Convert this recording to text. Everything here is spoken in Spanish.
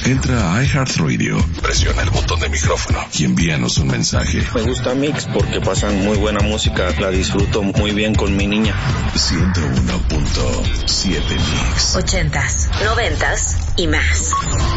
Entra a iHeartRadio, presiona el botón de micrófono y envíanos un mensaje. Me gusta Mix porque pasan muy buena música, la disfruto muy bien con mi niña. 101.7 Mix. 80s, 90s y más.